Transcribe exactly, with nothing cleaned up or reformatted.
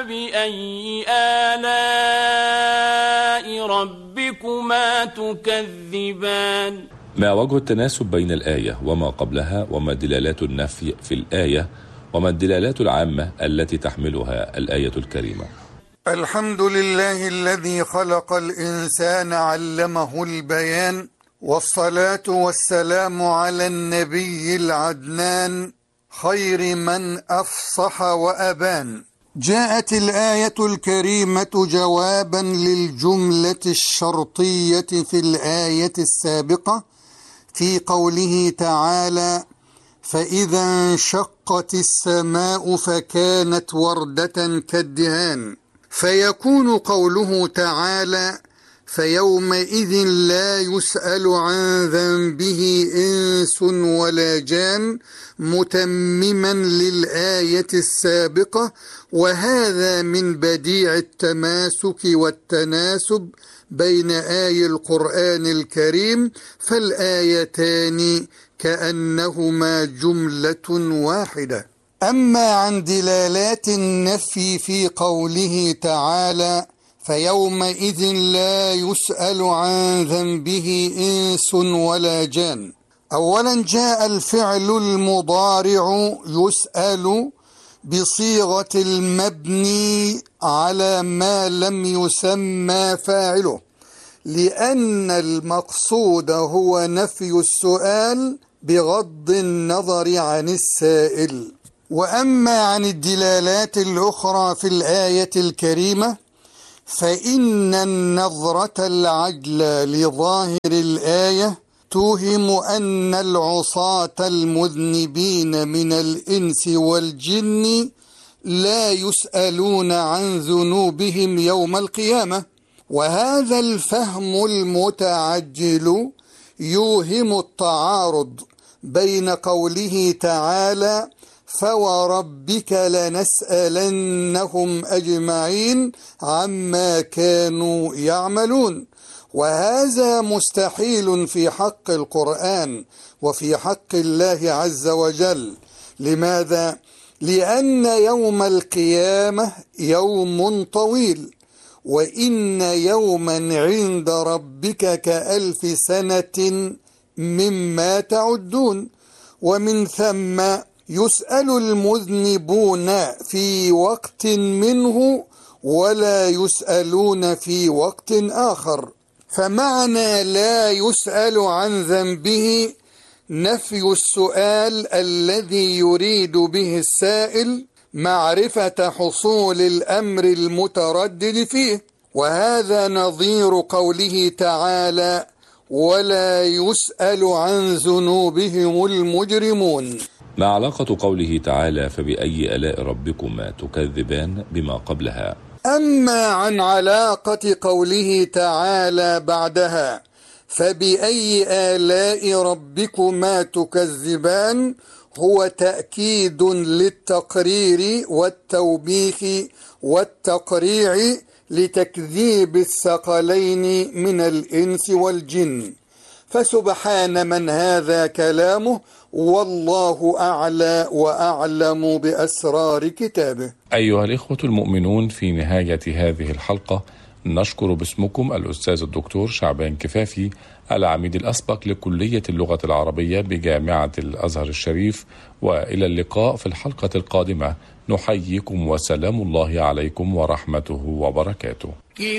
فبأي آلاء ربكما تكذبان؟ ما وجه التناسب بين الآية وما قبلها، وما دلالات النفي في الآية، وما الدلالات العامة التي تحملها الآية الكريمة؟ الحمد لله الذي خلق الإنسان علمه البيان، والصلاة والسلام على النبي العدنان خير من أفصح وأبان. جاءت الآية الكريمة جوابا للجملة الشرطية في الآية السابقة في قوله تعالى: فإذا انشقت السماء فكانت وردة كالدهان. فيكون قوله تعالى: فيومئذ لا يسأل عن ذنبه إنس ولا جان متمما للآية السابقة، وهذا من بديع التماسك والتناسب بين آي القرآن الكريم، فالآيتان كأنهما جملة واحدة. أما عن دلالات النفي في قوله تعالى: فيومئذ لا يسأل عن ذنبه إنس ولا جان. أولا جاء الفعل المضارع يسأل بصيغة المبني على ما لم يسمى فاعله، لأن المقصود هو نفي السؤال بغض النظر عن السائل. وأما عن الدلالات الأخرى في الآية الكريمة، فإن النظرة العجلة لظاهر الآية توهم أن العصاة المذنبين من الإنس والجن لا يسألون عن ذنوبهم يوم القيامة، وهذا الفهم المتعجل يوهم التعارض بين قوله تعالى: فوربك لنسألنهم أجمعين عما كانوا يعملون، وهذا مستحيل في حق القرآن وفي حق الله عز وجل. لماذا؟ لأن يوم القيامة يوم طويل، وإن يوما عند ربك كألف سنة مما تعدون، ومن ثم يسأل المذنبون في وقت منه ولا يسألون في وقت آخر. فمعنى لا يسأل عن ذنبه نفي السؤال الذي يريد به السائل معرفة حصول الأمر المتردد فيه، وهذا نظير قوله تعالى: ولا يسأل عن ذنوبهم المجرمون. ما علاقة قوله تعالى: فبأي آلاء ربكما تكذبان بما قبلها؟ أما عن علاقة قوله تعالى بعدها: فبأي آلاء ربكما تكذبان، هو تأكيد للتقرير والتوبيخ والتقريع لتكذيب الثقلين من الإنس والجن. فسبحان من هذا كلامه، والله أعلى وأعلم بأسرار كتابه. أيها الإخوة المؤمنون، في نهاية هذه الحلقة نشكر باسمكم الأستاذ الدكتور شعبان كفافي، العميد الأسبق لكلية اللغة العربية بجامعة الأزهر الشريف، وإلى اللقاء في الحلقة القادمة. نحييكم وسلام الله عليكم ورحمته وبركاته.